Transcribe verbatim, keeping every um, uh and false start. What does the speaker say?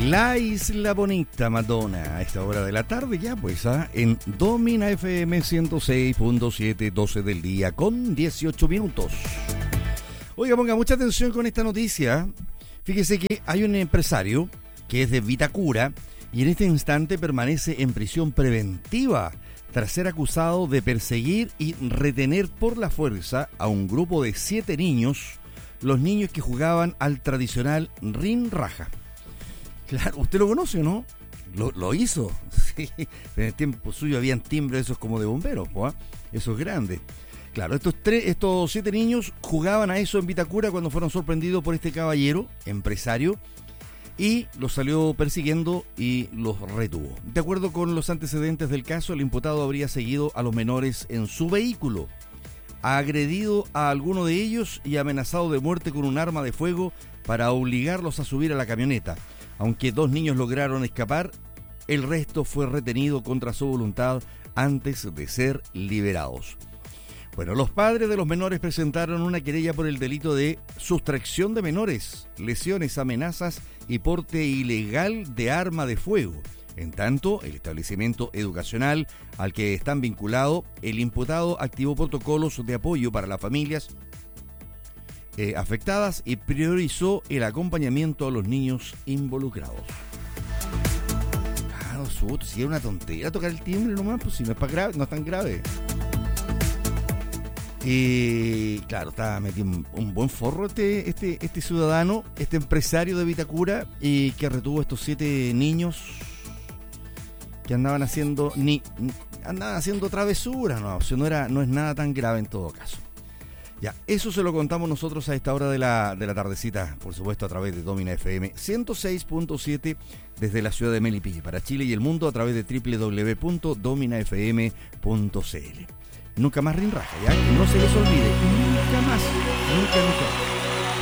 La Isla Bonita, Madonna, a esta hora de la tarde ya pues, ¿ah? En Domina F M ciento seis punto siete, doce del día con dieciocho minutos. Oiga, ponga mucha atención con esta noticia. Fíjese que hay un empresario que es de Vitacura y en este instante permanece en prisión preventiva tras ser acusado de perseguir y retener por la fuerza a un grupo de siete niños, los niños que jugaban al tradicional rin raja. Claro, usted lo conoce, ¿no? Lo, lo hizo. Sí. En el tiempo suyo habían timbres esos como de bomberos, ¿no? Esos grandes. Claro, estos tres, estos siete niños jugaban a eso en Vitacura cuando fueron sorprendidos por este caballero, empresario, y los salió persiguiendo y los retuvo. De acuerdo con los antecedentes del caso, el imputado habría seguido a los menores en su vehículo, agredido a alguno de ellos y amenazado de muerte con un arma de fuego para obligarlos a subir a la camioneta. Aunque dos niños lograron escapar, el resto fue retenido contra su voluntad antes de ser liberados. Bueno, los padres de los menores presentaron una querella por el delito de sustracción de menores, lesiones, amenazas y porte ilegal de arma de fuego. En tanto, el establecimiento educacional al que están vinculados, el imputado activó protocolos de apoyo para las familias Eh, afectadas y priorizó el acompañamiento a los niños involucrados. Claro, susto, si es una tontería tocar el timbre nomás, pues si no es para grave, no es tan grave. Y claro, está metido un, un buen forro este, este, este ciudadano, este empresario de Vitacura, y que retuvo estos siete niños que andaban haciendo ni, ni andaban haciendo travesuras, no, o sea, no era, no es nada tan grave en todo caso. Ya, eso se lo contamos nosotros a esta hora de la, de la tardecita, por supuesto a través de Domina F M ciento seis punto siete desde la ciudad de Melipilla, para Chile y el mundo a través de doble u doble u doble u punto domina f m punto c l. Nunca más rinraja, ya, que no se les olvide, nunca más, nunca, nunca más.